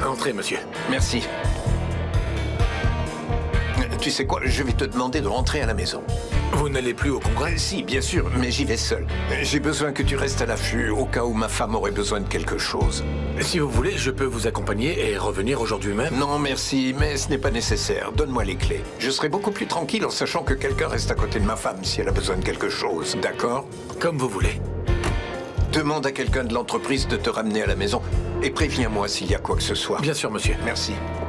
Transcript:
Entrez, monsieur. Merci. Tu sais quoi, je vais te demander de rentrer à la maison. Vous n'allez plus au congrès? Si, bien sûr, mais j'y vais seul. J'ai besoin que tu restes à l'affût au cas où ma femme aurait besoin de quelque chose. Si vous voulez, je peux vous accompagner et revenir aujourd'hui même. Non, merci, mais ce n'est pas nécessaire. Donne-moi les clés. Je serai beaucoup plus tranquille en sachant que quelqu'un reste à côté de ma femme si elle a besoin de quelque chose. D'accord? Comme vous voulez. Demande à quelqu'un de l'entreprise de te ramener à la maison et préviens-moi s'il y a quoi que ce soit. Bien sûr, monsieur. Merci.